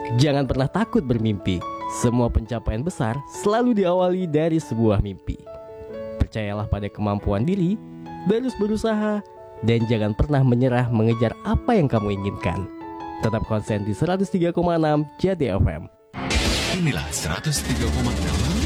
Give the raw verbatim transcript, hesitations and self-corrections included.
Jangan pernah takut bermimpi. Semua pencapaian besar selalu diawali dari sebuah mimpi. Percayalah pada kemampuan diri, terus berusaha, dan jangan pernah menyerah mengejar apa yang kamu inginkan. Tetap konsen di seratus tiga koma enam Jati F M. Inilah seratus tiga koma enam